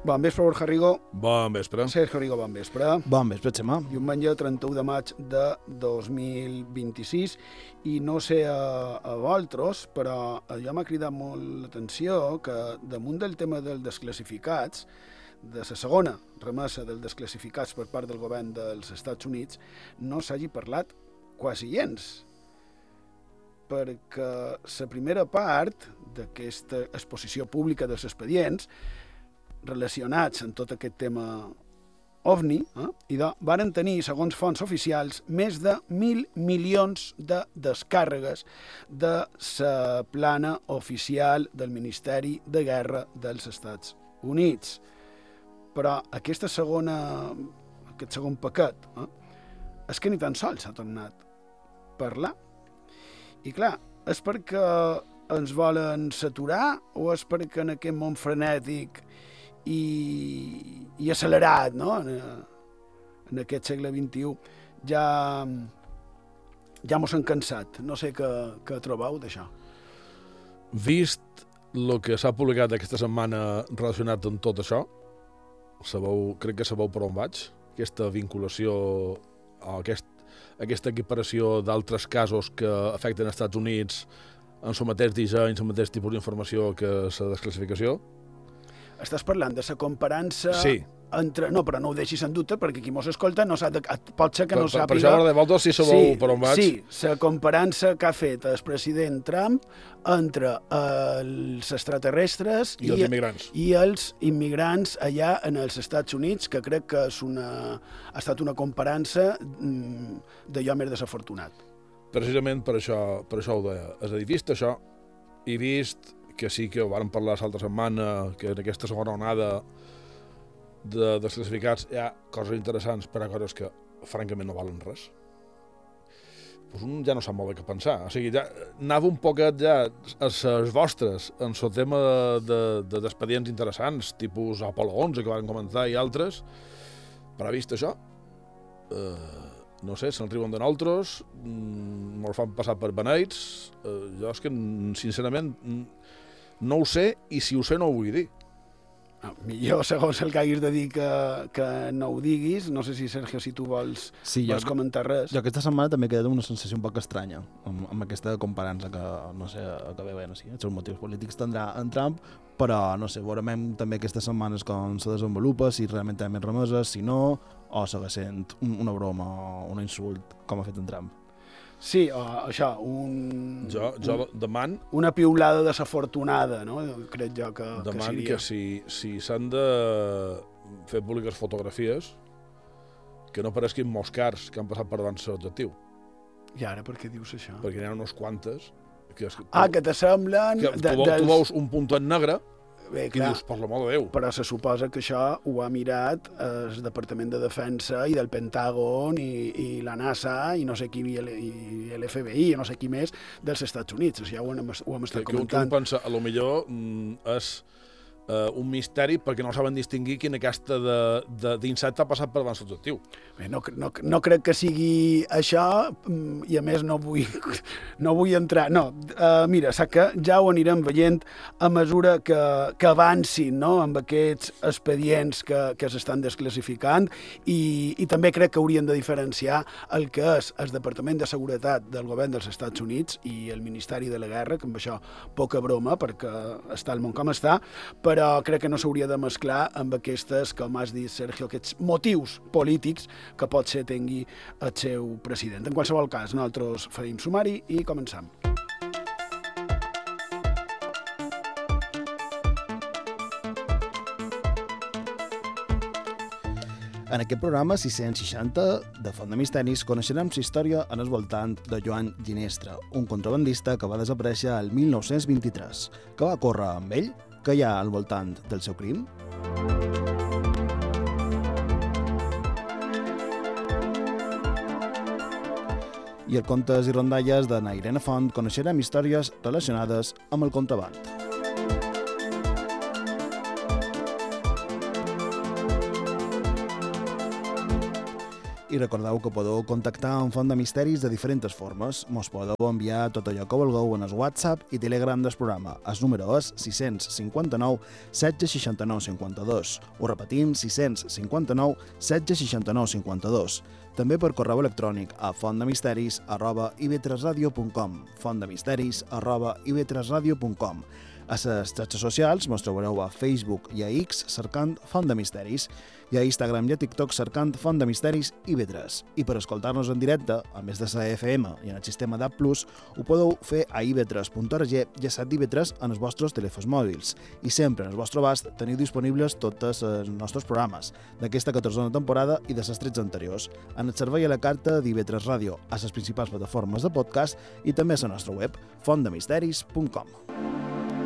Bon vespre, Borja Rigo. Bon vespre. Sergio Rigo, bon vespre. Bon vespre, Xema. Diumenge 31 de maig de 2026 i no sé a vosaltres, però allò m'ha cridat molt l'atenció que damunt del tema dels desclassificats, de la segona remesa dels desclassificats per part del govern dels Estats Units, no s'hagi parlat quasi gens. Perquè la primera part d'aquesta exposició pública dels expedients relacionats amb tot aquest tema OVNI, varen tenir, segons fonts oficials, més de 1.000 milions de descàrregues de la plana oficial del Ministeri de Guerra dels Estats Units. Però aquest segon paquet és que ni tan sols s'ha tornat a parlar. I clar, és perquè ens volen saturar o és perquè en aquest món frenètic i accelerat, no? En aquest segle XXI ja mos han cansat. No sé què trobeu d'això. Vist el que s'ha publicat aquesta setmana relacionat amb tot això, crec que sabeu per on vaig, aquesta vinculació o aquesta equiparació d'altres casos que afecten els Estats Units en el mateix disseny, en el mateix tipus d'informació que la desclassificació. Estàs parlant de la comparança... Sí. No, però no ho deixis en dubte, perquè qui mos escolta pot ser que no sàpiga... Per això, de vosaltres, si sabeu per on vaig... Sí, la comparança que ha fet el president Trump entre els extraterrestres i els immigrants. I els immigrants allà en els Estats Units, que crec que ha estat una comparança d'allò més desafortunat. Precisament per això ho deia. És a dir, vist això, i vist que sí que ho vàrem parlar l'altra setmana, que en aquesta segona onada de desclassificats hi ha coses interessants, però coses que francament no valen res. Pues un ja no sap molt bé què pensar. O sigui, ja anava un poquet ja a les vostres en el tema d'expedients interessants, tipus Apolo 11, que van comentar, i altres, però vist això, no sé, se'n riuen de nosaltres, me'l fan passar per beneits, jo és que, sincerament, no ho sé, i si ho sé no ho vull dir. Millor, segons el que haguis de dir, que no ho diguis. No sé si, Sergio, si tu vols comentar res. Jo aquesta setmana també he quedat una sensació un poc estranya amb aquesta comparança que no sé a què ve, no sé, els seus motius polítics tindrà en Trump, però no sé, veurem també aquestes setmanes com se desenvolupa, si realment hi ha més remeses, si no, o segueix sent una broma o un insult com ha fet en Trump. Sí, això, Jo deman... una piulada desafortunada, no? Crec jo que deman seria. Que si s'han de fer públiques fotografies, que no apareguin molts cars que han passat per davant l'objectiu. I ara per què dius això? Perquè n'hi ha unes quantes... Que t'assemblen... Tu veus un puntet negre. Bé, i dius, per l'amor de Déu. Però se suposa que això ho ha mirat el Departament de Defensa i del Pentàgon i la NASA i no sé qui, i l'FBI i no sé qui més dels Estats Units. O sigui, ho hem estat comentant. Que un pensa, a lo millor és un misteri perquè no saben distingir quina casta d'insecte ha passat per davant l'objectiu. Bé, no crec que sigui això, i a més no vull entrar. No, mira, saps que ja ho anirem veient a mesura que avancin, no?, amb aquests expedients que s'estan desclassificant, i també crec que haurien de diferenciar el que és el Departament de Seguretat del Govern dels Estats Units i el Ministeri de la Guerra, que amb això poca broma, perquè està el món com està, però crec que no s'hauria de mesclar amb aquestes, com has dit, Sergio, aquests motius polítics que pot ser tingui el seu president. En qualsevol cas, nosaltres farem sumari i començam. En aquest programa 660 de Font de Misteris coneixerem la història en el voltant de Joan Ginestra, un contrabandista que va desaparèixer el 1923. Què va córrer amb ell? Què hi ha al voltant del seu crim? I al Contes i Rondalles de Irene Font coneixerem històries relacionades amb el contraband. I recordeu que podeu contactar amb Font de Misteris de diferents formes. Mos podeu enviar tot allò que vulgueu en el WhatsApp i Telegram del programa. El número és 659 1669 52. Ho repetim, 659 1669 52. També per correu electrònic a fontdemisteris@ib3radio.com fontdemisteris@ib3radio.com. A les xarxes socials mos trobareu a Facebook i a X cercant Font de Misteris i a Instagram i a TikTok cercant Font de Misteris IB3. I per escoltar-nos en directe, a més de la FM i en el sistema DAB+, ho podeu fer a ib3.org i a SAT IB3 en els vostres telèfons mòbils. I sempre en el vostre abast teniu disponibles tots els nostres programes d'aquesta 14a temporada i de les 13 anteriors, en el servei a la carta d'IB3 Ràdio, a les principals plataformes de podcast i també a la nostra web, fontdemisteris.com.